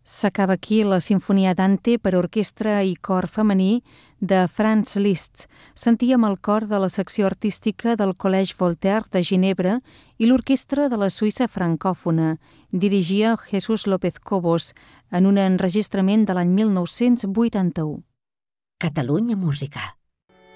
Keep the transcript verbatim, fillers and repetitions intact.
S'acaba aquí la Sinfonia Dante per a orquestra i cor femení de Franz Liszt. Sentíem el cor de la secció artística del Collège Voltaire de Ginebra i l'orquestra de la Suïssa francòfona. Dirigia Jesús López Cobos en un enregistrament de l'any mil nou-cents vuitanta-u. Catalunya Música.